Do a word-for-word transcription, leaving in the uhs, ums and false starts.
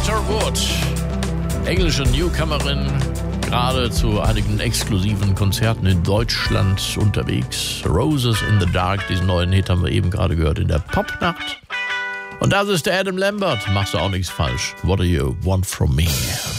Elijah Wood, englische Newcomerin, gerade zu einigen exklusiven Konzerten in Deutschland unterwegs. Roses in the Dark, diesen neuen Hit haben wir eben gerade gehört in der Popnacht. Und das ist der Adam Lambert. Machst du auch nichts falsch. What do you want from me?